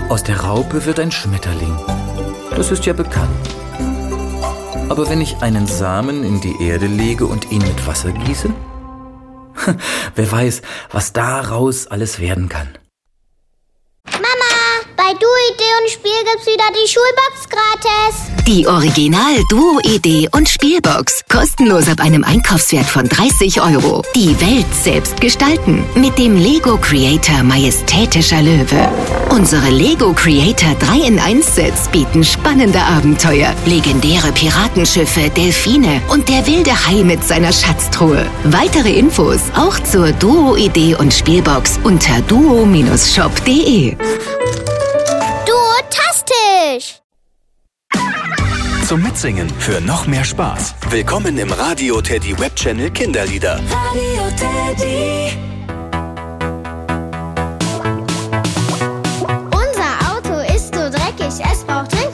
Aus der Raupe wird ein Schmetterling. Das ist ja bekannt. Aber wenn ich einen Samen in die Erde lege und ihn mit Wasser gieße? Wer weiß, was daraus alles werden kann. Mama, bei Duo-Idee und Spiel gibt's wieder die Schulbox gratis. Die Original Duo-Idee und Spielbox. Kostenlos ab einem Einkaufswert von 30 €. Die Welt selbst gestalten. Mit dem Lego Creator Majestätischer Löwe. Unsere Lego Creator 3-in-1-Sets bieten spannende Abenteuer, legendäre Piratenschiffe, Delfine und der wilde Hai mit seiner Schatztruhe. Weitere Infos auch zur Duo-Idee und Spielbox unter duo-shop.de. Duotastisch! Zum Mitsingen für noch mehr Spaß. Willkommen im Radio Teddy Webchannel Kinderlieder. Radio Teddy.